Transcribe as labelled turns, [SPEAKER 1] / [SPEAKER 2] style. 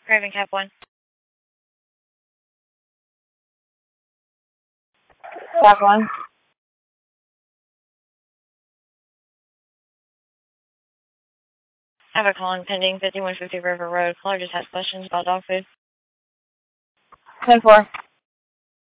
[SPEAKER 1] Raven Cap 1.
[SPEAKER 2] Cap 1.
[SPEAKER 1] I have a call in pending, 5150 River Road. Caller just has questions about dog food.
[SPEAKER 2] 10-4.